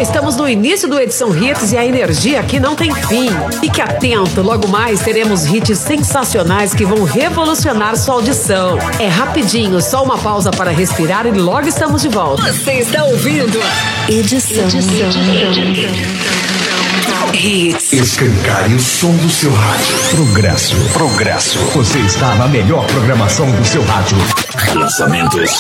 Estamos no início do Edição Hits e a energia aqui não tem fim. Fique atento, logo mais teremos hits sensacionais que vão revolucionar sua audição. É rapidinho, só uma pausa para respirar e logo estamos de volta. Você está ouvindo Edição Hits. Escancare o som do seu rádio. Progresso. Você está na melhor programação do seu rádio. Lançamentos